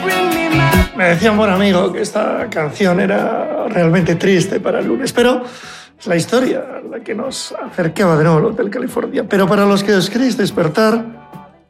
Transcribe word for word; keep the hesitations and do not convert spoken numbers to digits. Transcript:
Me decía un buen amigo que esta canción era realmente triste para el lunes, pero es la historia la que nos acercaba de nuevo al Hotel California. Pero para los que os queréis despertar,